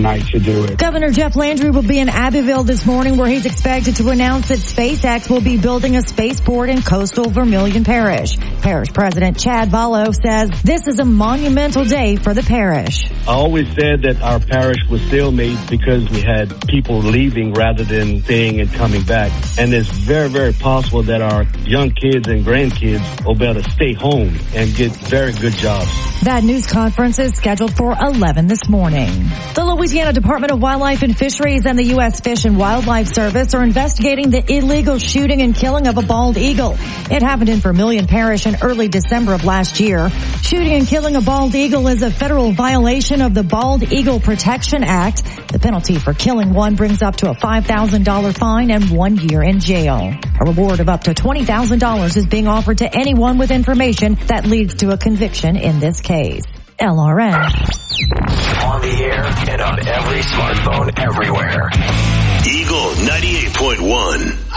night to do it. Governor Jeff Landry will be in Abbeville this morning, where he's expected to announce that SpaceX will be building a spaceport in coastal Vermilion Parish. Parish President Chad Vallow says this is a monumental day for the parish. I always said that our parish was stalemate because we had people leaving rather than staying and coming back. And it's very, very possible that our young kids and grandkids will be able to stay home and get very good jobs. That news conference is scheduled for 11 this morning. The Louisiana Department of Wildlife and Fisheries and the U.S. Fish and Wildlife Service are investigating the illegal shooting and killing of a bald eagle. It happened in Vermilion Parish in early December of last year. Shooting and killing a bald eagle is a federal violation of the Bald Eagle Protection Act. The penalty for killing one brings up to a $5,000 fine and 1 year in jail. A reward of up to $20,000 is being offered to anyone with information that leads to a conviction in this case. LRN. On the air and on every smartphone everywhere. Eagle 98.1.